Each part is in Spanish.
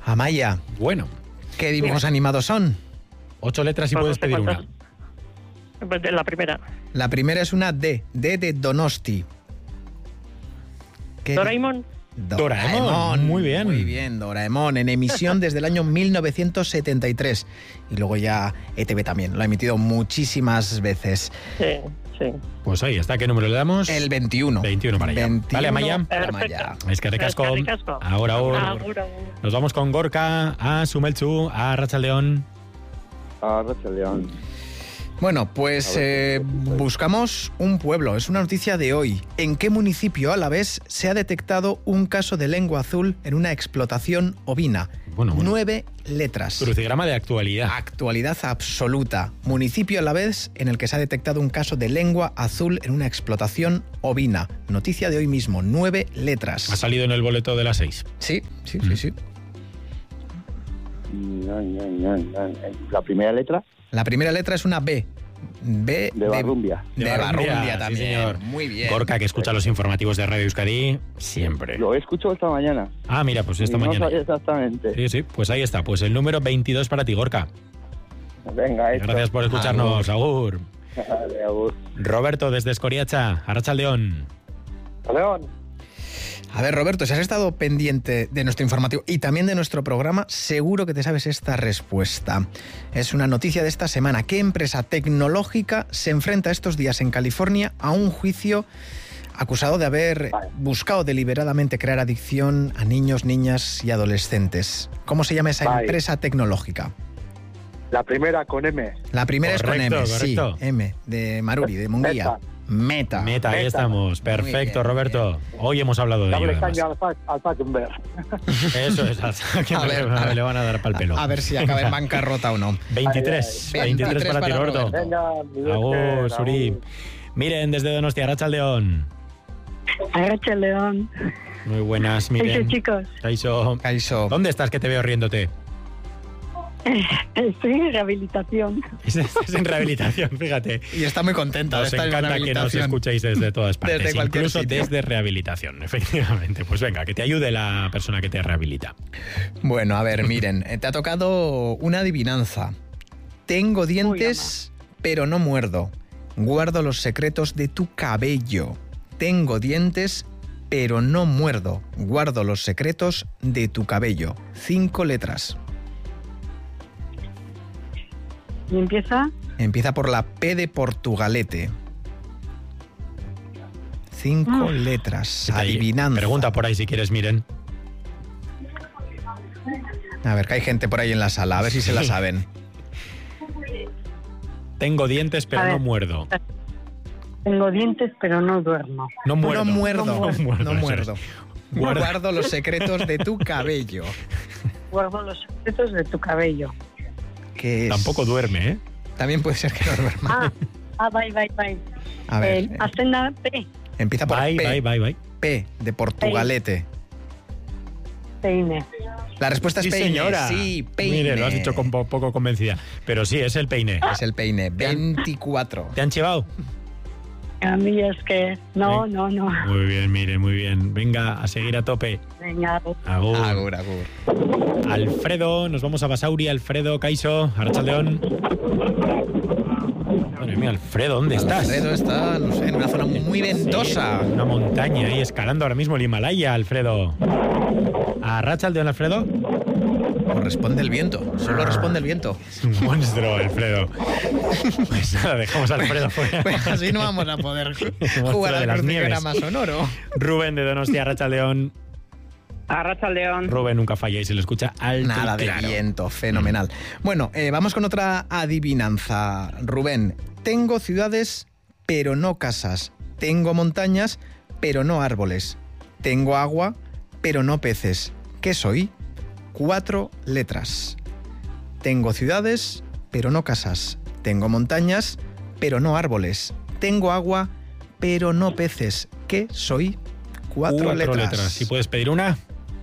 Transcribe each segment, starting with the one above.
Amaya, Bueno, ¿qué dibujos animados son? 8 letras y Pues puedes no sé pedir una. cuántas. Pues de la primera. La primera es una D de Donosti. ¿Qué? Doraemon. Doraemon, muy bien. Muy bien, Doraemon, en emisión desde el año 1973. Y luego ya ETV también, lo ha emitido muchísimas veces. Sí, sí. Pues ahí está, ¿qué número le damos? El 21. 21 para allá. 21 Vale, Amaya. para Perfecto. Amaya. Es que recasco. Es que ricasco. Ahora. Agur. Nos vamos con Gorka, a Sumelchu, a Arratsaldeon. Arratsaldeon. Bueno, pues buscamos un pueblo. Es una noticia de hoy. ¿En qué municipio alavés se ha detectado un caso de lengua azul en una explotación ovina? Bueno. 9 letras. Crucigrama de actualidad. Actualidad absoluta. Municipio alavés en el que se ha detectado un caso de lengua azul en una explotación ovina. Noticia de hoy mismo. 9 letras. Ha salido en el boleto de las 6. Sí. La primera letra La primera letra es una B. B de Barrumbia. De Barrumbia, Barrumbia sí, también. señor. Muy bien. Gorka, que escucha los informativos de Radio Euskadi siempre. Lo he escuchado esta mañana. Ah, mira, pues esta Y mañana. No sabía exactamente. Sí, pues ahí está. Pues el número 22 para ti, Gorka. Venga, esto. Gracias por escucharnos, Agur. Vale, agur. Roberto, desde Escoriacha, Arratsaldeon. León. A ver, Roberto, si has estado pendiente de nuestro informativo y también de nuestro programa, seguro que te sabes esta respuesta. Es una noticia de esta semana. ¿Qué empresa tecnológica se enfrenta estos días en California a un juicio acusado de haber buscado deliberadamente crear adicción a niños, niñas y adolescentes? ¿Cómo se llama esa empresa tecnológica? La primera con M. La primera es con M, Correcto. sí. M, de Maruri, de Munguía. Meta. Ahí estamos. Perfecto, bien, Roberto. Hoy hemos hablado de ello. Dable además. caña al Zuckerberg. Eso es, que A ver, le van a dar pa'l pelo. A ver si acaba en bancarrota o no. 23 para ti, Roberto. Venga, Agur, Suri. Miren, desde Donostia, Arratsaldeon. Arratsaldeon. Muy buenas, Miren. Kaixo, chicos. Kaixo. ¿Dónde estás que te veo riéndote? Estoy en rehabilitación. Es en rehabilitación, fíjate. Y está muy contenta de Nos estar en encanta que nos rehabilitación. escuchéis desde todas partes, Desde cualquier incluso sitio. desde rehabilitación, efectivamente. Pues venga, que te ayude la persona que te rehabilita. Bueno, a ver, miren, te ha tocado una adivinanza. Tengo dientes, pero no muerdo. Guardo los secretos de tu cabello. Tengo dientes, pero no muerdo. Guardo los secretos de tu cabello. 5 letras. ¿Y empieza? Empieza por la P de Portugalete. 5 letras. Adivinanza. Pregunta por ahí si quieres, Miren. A ver, que hay gente por ahí en la sala. A ver si se la saben. Tengo dientes, pero A ver. no muerdo. Tengo dientes, pero no duermo. No muerdo. No muerdo. No eso muerdo. es. Guarda- Guardo los secretos de tu cabello. Guardo los secretos de tu cabello. Que es... Tampoco duerme, ¿eh? También puede ser que no duerma. Bye. A ver, Ascenda P. empieza por P. Bye. P de Portugalete. Peine. La respuesta es Sí, peine. señora. Sí, peine. Mire, lo has dicho con poco convencida. Pero sí, es el peine. Es el peine. 24. ¿Te han chivado? A mí es que... No. Muy bien, Mire, muy bien. Venga, a seguir a tope. Venga. Agur. Agur. Alfredo, nos vamos a Basauri. Alfredo, Kaixo, Arratsaldeon. Madre mía, Alfredo, ¿dónde estás? Alfredo está, no sé, en una zona muy ventosa. Sí, una montaña ahí, escalando ahora mismo el Himalaya, Alfredo. Arratsaldeon, Alfredo. O responde el viento. Solo responde el viento. Es un monstruo, Alfredo. Pues nada, dejamos a Alfredo fuera. Pues así no vamos a poder Monstruo jugar de al las nieves. crucigrama sonoro. Rubén de Donostia, Arratsaldeon. Arratsaldeon. Rubén nunca falla y se le escucha alto Nada y de claro. viento, fenomenal. Bueno, vamos con otra adivinanza. Rubén, tengo ciudades, pero no casas. Tengo montañas, pero no árboles. Tengo agua, pero no peces. ¿Qué soy? 4 letras. Tengo ciudades, pero no casas. Tengo montañas, pero no árboles. Tengo agua, pero no peces. ¿Qué soy? 4 letras. ¿Si puedes pedir una?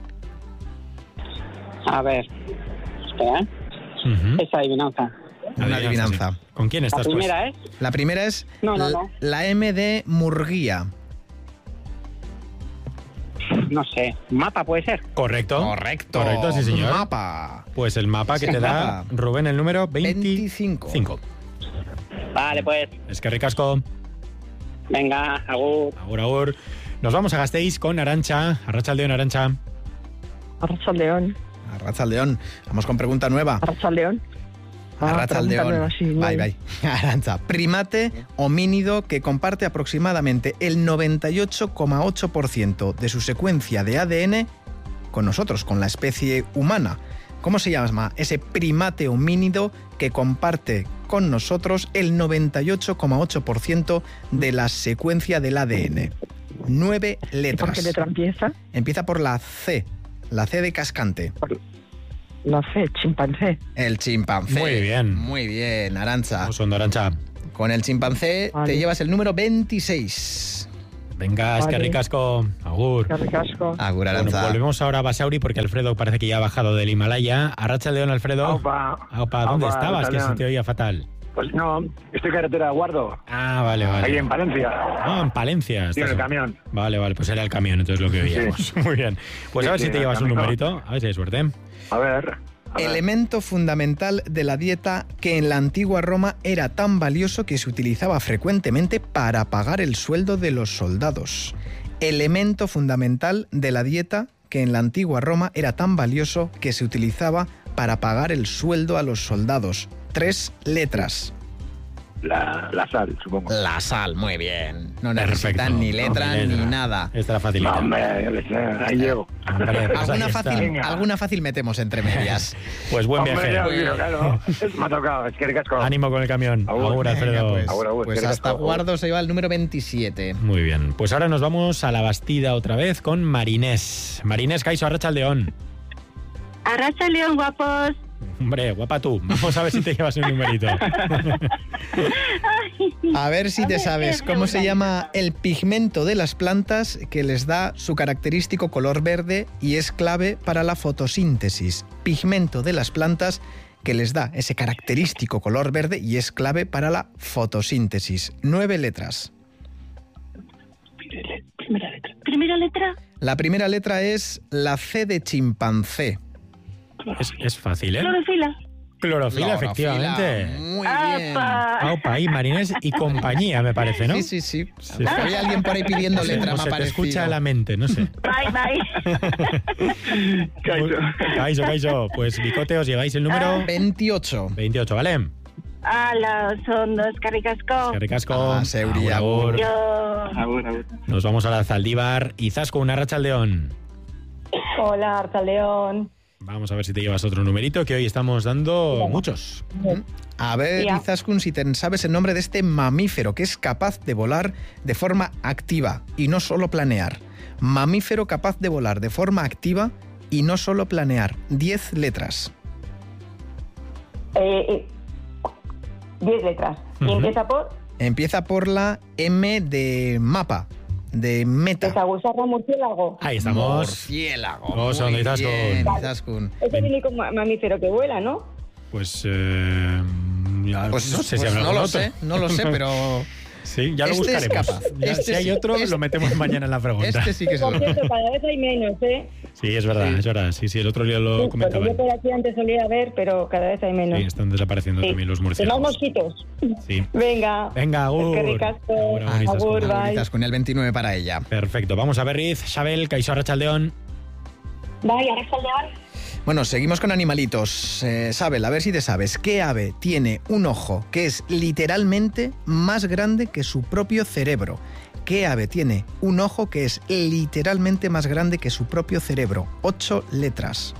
A ver. Espera. Esa adivinanza. Una adivinanza. Sí. ¿Con quién estás? La primera, pues? La primera es No. la M de Murguía. no sé. ¿Mapa puede ser? Correcto. Correcto. Correcto, sí, señor. Mapa. Pues el mapa que te da Rubén, el número 25. Vale, pues. Es que ricasco. Venga, agur. Agur, agur. Nos vamos a Gasteiz con Arantxa. Arratsaldeon, Arantxa. Arratsaldeon. Arratsaldeon. Vamos con pregunta nueva. Arratsaldeon. Arratsaldeon. Sí, Bye. Arantxa. Primate homínido que comparte aproximadamente el 98,8% de su secuencia de ADN con nosotros, con la especie humana. ¿Cómo se llama ese primate homínido que comparte con nosotros el 98,8% de la secuencia del ADN? 9 letras. ¿Por qué letra empieza? Empieza por la C de cascante. La C, chimpancé. El chimpancé. Muy bien, Arantxa. ¿Cómo son, Arantxa? Con el chimpancé te llevas el número 26. Venga, es que ricasco. Agur. Qué ricasco. Agur, Bueno, Arantxa. volvemos ahora a Basauri porque Alfredo parece que ya ha bajado del Himalaya. Arratsaldeon, Alfredo. Aupa. ¿Dónde Aupa, estabas? Que se Arratsaldeon. te oía fatal. Pues no, estoy carretera de Guardo, Ah, vale. ahí en Palencia. Ah, en Palencia. Sí, en estás. el camión. Vale, pues era el camión, entonces lo que oíamos. Muy bien. Pues a ver Sí, si te el llevas un camino. numerito. A ver si hay suerte. A ver. Elemento fundamental de la dieta que en la antigua Roma era tan valioso que se utilizaba frecuentemente para pagar el sueldo de los soldados. Elemento fundamental de la dieta que en la antigua Roma era tan valioso que se utilizaba para pagar el sueldo a los soldados. 3 letras. La sal, supongo. La sal, muy bien. No Perfecto. necesitan ni letra No, ni nada. Esta era facilita. No, hombre, yo qué sé, ahí llego. Hombre, pues ahí está. Alguna fácil metemos entre medias. Pues buen Hombre, viaje. ya, claro. Me ha tocado, es que ricasco. Ánimo con el camión. Agur. Agur, Alfredo. Venga, Agur, pues que hasta ricasco. Guardo se lleva el número 27. Muy bien. Pues ahora nos vamos a la Bastida otra vez con Marinés. Marinés, Caixo, Arratsaldeon. Arratsaldeon, guapos. Hombre, guapa tú. Vamos a ver si te llevas un numerito. A ver si te sabes cómo se llama el pigmento de las plantas que les da su característico color verde y es clave para la fotosíntesis. Pigmento de las plantas que les da ese característico color verde y es clave para la fotosíntesis. 9 letras. Primera letra. La primera letra es la C de chimpancé. Es fácil, ¿eh? Clorofila. Clorofila, efectivamente. Muy bien. Apa. Aupa, y Marinés y compañía, me parece, ¿no? Sí. Sí. Había alguien por ahí pidiendo letra, O me ha se te parecido. escucha la mente, no sé. Bye. Caixo. Pues Bicote, os lleváis el número 28. 28, ¿vale? Ala, son dos carricasco. Que ricasco. Ah, Seuri, agur. Yo. Nos vamos a la Zaldívar y Zasco, un Arratsaldeon. Hola, Arratsaldeon. Vamos a ver si te llevas otro numerito, que hoy estamos dando muchos. A ver, Ya. Izaskun, si te sabes el nombre de este mamífero que es capaz de volar de forma activa y no solo planear. Mamífero capaz de volar de forma activa y no solo planear. 10 letras. 10 letras. Ujú. Y empieza por Empieza por la M de mapa, de meta. Desagusarra murciélago. Ahí estamos. Murciélago. Oso, Muy Izaskun. bien, Izaskun. Es el único mamífero que vuela, ¿no? Pues, ya, Pues no sé si pues habrá no algún lo otro. sé, no lo sé, pero Sí, ya lo Este es buscaremos. capaz. Ya, Este si hay sí- otro, este- lo metemos mañana en la pregunta. este sí que se Por lo... cierto, cada vez hay menos, ¿eh? Sí, es verdad, es verdad. Sí, el otro día lo Porque comentaban. yo por aquí antes solía ver, pero cada vez hay menos. Sí, están desapareciendo Sí. también los Más murciélagos. mosquitos. Sí. Venga. Venga, agur. Es que ricasco. Agur, agur, Izaskun. Agur, bye. Favoritas con el 29 para ella. Perfecto, vamos a Berriz, Xabel, Caixo Arratsaldeon. Vaya, Arratsaldeon. Bueno, seguimos con animalitos. Sabel, a ver si te sabes. ¿Qué ave tiene un ojo que es literalmente más grande que su propio cerebro? ¿Qué ave tiene un ojo que es literalmente más grande que su propio cerebro? 8 letras.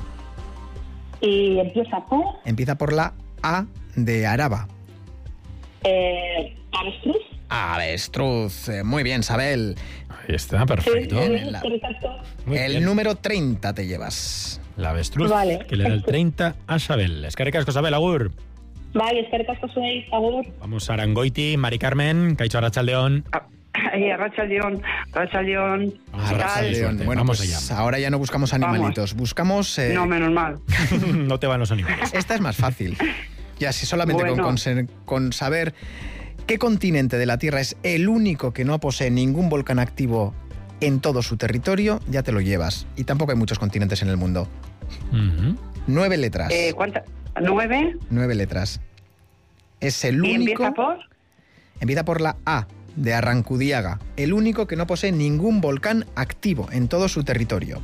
Y empieza por Empieza por la A de Araba. avestruz. Avestruz. Muy bien, Sabel. Ahí está, perfecto. Bien, la- Muy el bien. número 30 te llevas. La avestruz, Vale. que le da el 30 a Xabel. Escarricasco, Sabel, agur. Vaya, eskerrik zuei, agur. Vamos a Arangoiti, Mari Carmen, Caixo Arratsaldeon. Arratsaldeon. Arratsaldeon. Vamos a ver si hay Arratsaldeon. suerte. Bueno, Vamos pues allá. ahora ya no buscamos animalitos. Buscamos... No, menos mal. No te van los animales. Esta es más fácil. Ya, si solamente Bueno. con saber qué continente de la Tierra es el único que no posee ningún volcán activo en todo su territorio, ya te lo llevas. Y tampoco hay muchos continentes en el mundo. Ujú. 9 letras. ¿Cuántas? 9. 9 letras. Es el ¿Y único... empieza por? Empieza por la A, de Arrancudiaga. El único que no posee ningún volcán activo en todo su territorio.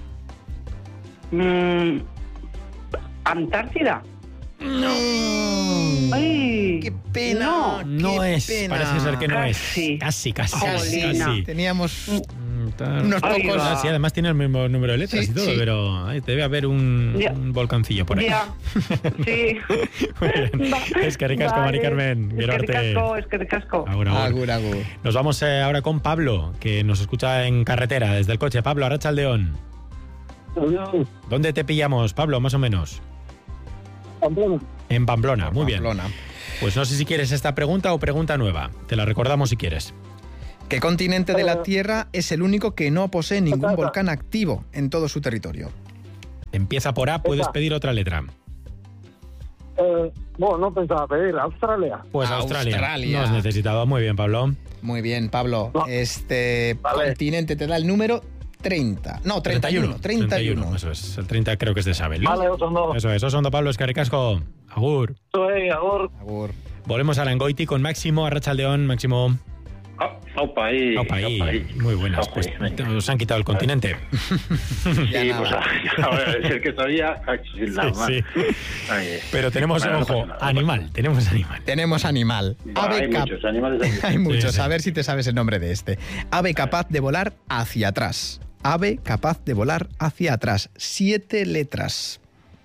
¿Antártida? ¡No! ¡Ay! ¡Qué pena! No qué es, pena. parece ser que no Casi. es. Casi. Jolina. Teníamos Unos unos Ay, pocos... va. Sí, además tiene el mismo número de letras Sí, y todo, sí. pero debe haber un Ya. volcancillo por ahí. Ya, sí. Muy bien. Es que ricasco, Vale. Mari Carmen. Es que ricasco. Agur, agur. Agur, agur. Nos vamos ahora con Pablo, que nos escucha en carretera, desde el coche. Pablo, Arratsaldeon. ¿Dónde te pillamos, Pablo, más o menos? En Pamplona, muy bien. Pamplona. Pues no sé si quieres esta pregunta o pregunta nueva. Te la recordamos si quieres. ¿Qué continente de la Tierra es el único que no posee ningún volcán activo en todo su territorio? Empieza por A, puedes pedir otra letra. Bueno, no pensaba pedir. Australia. Pues Australia. Australia. No has necesitado. Muy bien, Pablo. Muy bien, Pablo. No. Este Vale. continente te da el número 30. No, 31. 31. Eso es. El 30 creo que es de Sabel. Vale, Osondo. Eso es. Osondo, Pablo, es que ricasco. Agur. Soy Agor. Agur. Volvemos a Langoiti con Máximo, Arratsaldeon. Máximo. Opa ahí. Opa, ahí. Muy buenas. Opa, Pues ahí, venga. nos han quitado el continente. Ya Sí, nada. pues ahora es el que sabía. Sin la mano. Sí. Ahí. Pero tenemos, Bueno, no ojo, pasa nada. animal. Tenemos animal. Tenemos animal. Hay muchos animales aquí. Hay muchos. Sí. A ver si te sabes el nombre de este. Ave capaz de volar hacia atrás. Ave capaz de volar hacia atrás. 7 letras.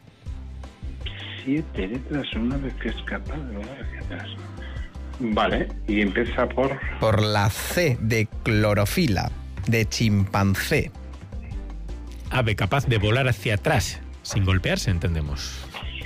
7 letras, una vez que es capaz de volar hacia atrás. Vale, y empieza por... Por la C de clorofila, de chimpancé. Ave capaz de volar hacia atrás, sin golpearse, entendemos.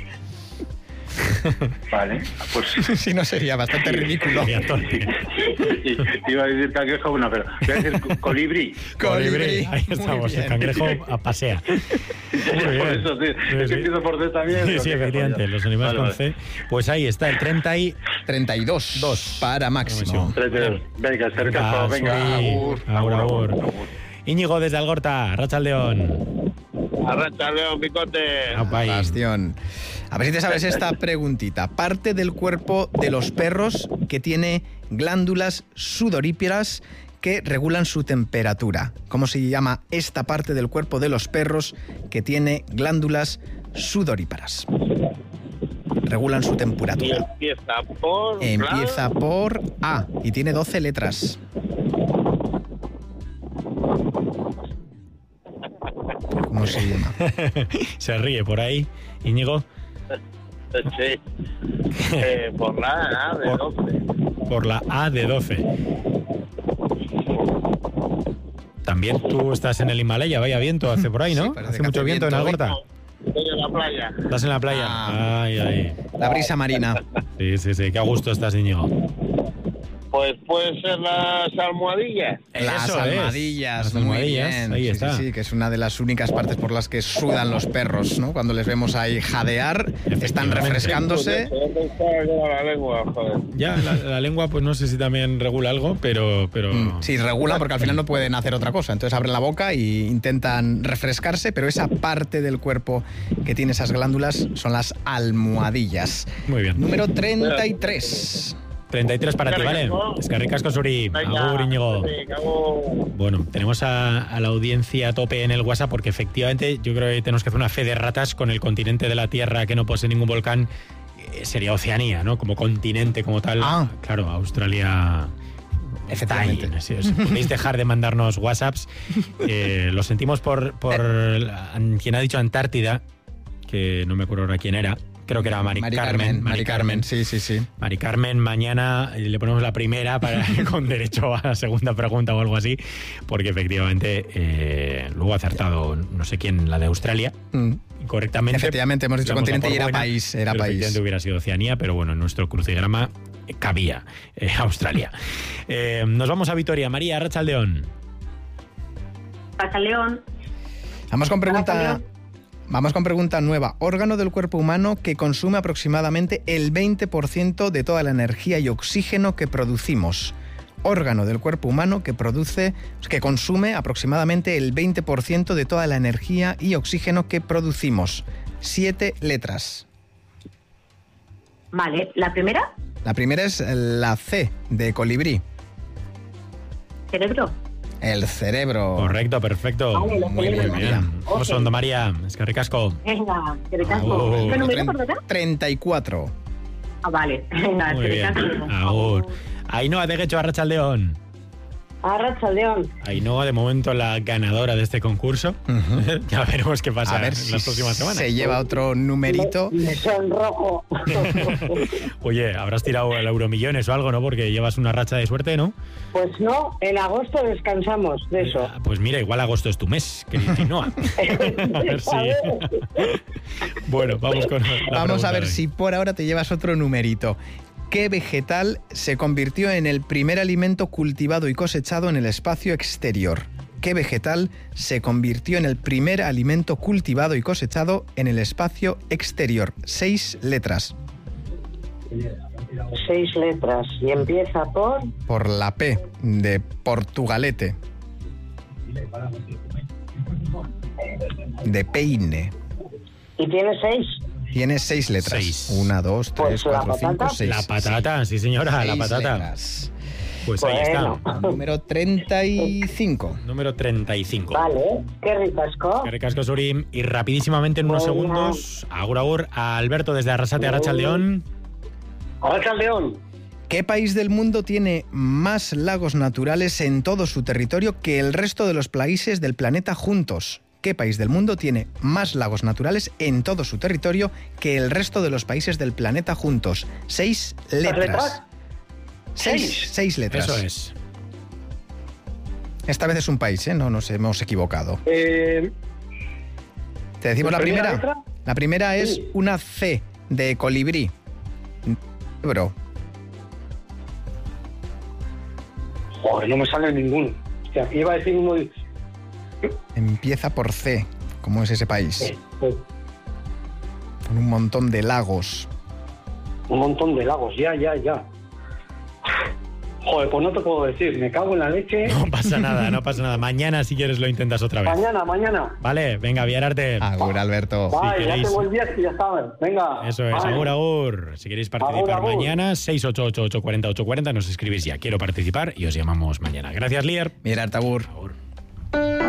Vale, pues... Si no sería bastante ridículo. Sería torpe. Iba a decir cangrejo, bueno, pero voy a decir colibrí. Colibrí. Ahí Muy estamos, bien. el cangrejo a pasea. Muy Por bien. eso, sí. Sí, Es sí. que empiezo por D también. Sí, pero sí, qué efectivamente, casualidad. los animales Vale, con C. Pues ahí está, el 30 y... 32. Dos. Para Máximo. vale. Venga, cerca, venga, agur. Agur. Íñigo desde Algorta, Arratsaldeon. Arratsaldeon, picote. Bastión. A ver si te sabes esta preguntita. Parte del cuerpo de los perros que tiene glándulas sudoríparas que regulan su temperatura. ¿Cómo se llama esta parte del cuerpo de los perros que tiene glándulas sudoríparas? Regulan su Y temperatura. empieza por... Empieza por A y tiene 12 letras. ¿Cómo se llama? Se ríe por ahí, Íñigo. Sí. Por la A de 12. Por la A de 12. También tú estás en el Himalaya, vaya viento hace por ahí, ¿no? Sí, parece hace que mucho hace viento en viento, Algorta. Estoy en la playa. Estás en la playa. Ah. Ay. La brisa marina. Sí, qué a gusto estás, Íñigo. Pues puede ser las almohadillas. Las Eso es. almohadillas, Las muy almohadillas, bien. ahí Sí, está. Sí, que es una de las únicas partes por las que sudan los perros, ¿no? Cuando les vemos ahí jadear, están Efectivamente. refrescándose. Yo pensaba que era la lengua, joder. Ya, la lengua, pues no sé si también regula algo, pero... Sí, regulan porque al final no pueden hacer otra cosa. Entonces abren la boca e intentan refrescarse, pero esa parte del cuerpo que tiene esas glándulas son las almohadillas. Muy bien. Número 33. 33 para ti, ¿vale? Es que ricasco, Suri. Agur, Íñigo. Bueno, tenemos a la audiencia a tope en el WhatsApp porque efectivamente yo creo que tenemos que hacer una fe de ratas con el continente de la Tierra que no posee ningún volcán. Sería Oceanía, ¿no? Como continente, como tal. Ah. Claro, Australia... Efectivamente. Está ahí. Si os podéis dejar de mandarnos WhatsApps. Lo sentimos por quien ha dicho Antártida, que no me acuerdo ahora quién era. Creo que era Mari Carmen. Mari Carmen, sí. Mari Carmen, mañana le ponemos la primera con derecho a la segunda pregunta o algo así, porque efectivamente luego ha acertado no sé quién, la de Australia, correctamente. Efectivamente, hemos dicho Dámosla continente por y era buena, país. pero efectivamente hubiera sido Oceanía, pero bueno, en nuestro crucigrama cabía Australia. Nos vamos a Vitoria. María, Arratsaldeon. Arratsaldeon. Vamos con pregunta nueva. Órgano del cuerpo humano que consume aproximadamente el 20% de toda la energía y oxígeno que producimos. órgano del cuerpo humano que consume aproximadamente el 20% de toda la energía y oxígeno que producimos. 7 letras. Vale, ¿la primera? La primera es la C de colibrí. ¿Cerebro? El cerebro. Correcto, perfecto. Vale, Muy bien, María. Vamos onda, María. Es que ricasco. Venga, que ricasco. Agur. ¿Qué número, perdona? 34. Ah, vale. Venga, Muy que bien. ricasco. Agur. Ainhoa de Guecho, Arratsaldeon. Arratsaldeon. Ainhoa, de momento, la ganadora de este concurso. Ya veremos qué pasa A ver en si las próximas semanas. se lleva otro numerito. Me sonrojo. Oye, habrás tirado el Euromillones o algo, ¿no? Porque llevas una racha de suerte, ¿no? Pues no, en agosto descansamos de eso. Ah, pues mira, igual agosto es tu mes, querida Ainhoa. A ver si... Bueno, vamos con la Vamos a pregunta ver de hoy. si por ahora te llevas otro numerito. ¿Qué vegetal se convirtió en el primer alimento cultivado y cosechado en el espacio exterior? ¿Qué vegetal se convirtió en el primer alimento cultivado y cosechado en el espacio exterior? 6 letras. 6 letras. Y empieza por... Por la P de Portugalete. De peine. Y tiene 6. Tiene 6 letras. 6. 1, 2, 3, Pues la 4, 5, patata. 6. La patata, sí señora, la patata. Pues ahí Bueno. está. Número 35. Número 35. Vale, qué ricasco. Qué ricasco, Suri. Y rapidísimamente, en unos Bueno. segundos, agur, a Alberto desde Arrasate, Arratsaldeon. Arratsaldeon. ¿Qué país del mundo tiene más lagos naturales en todo su territorio que el resto de los países del planeta juntos? ¿Qué país del mundo tiene más lagos naturales en todo su territorio que el resto de los países del planeta juntos? 6 letras. letras? 6 letras. Eso es. Esta vez es un país, ¿eh? No nos hemos equivocado. ¿Te decimos la ¿primera primera? letra? La primera es Sí. una C de colibrí. Bro. Joder, no me sale ninguno. Hostia, iba a decir uno de... Empieza por C. ¿Cómo es ese país? Con un montón de lagos. Un montón de lagos, ya. Joder, pues no te puedo decir, me cago en la leche. No pasa nada, no pasa nada. Mañana, si quieres, lo intentas otra vez. Mañana. Vale, venga, Villararte. Agur, Alberto. Vale, ya queréis- tengo el 10 y ya está. Venga. Eso es, Vale. agur. Si queréis participar Agur. mañana, 688-840-840, nos escribís ya. Quiero participar y os llamamos mañana. Gracias, Lier. Mira, Artabur. Agur.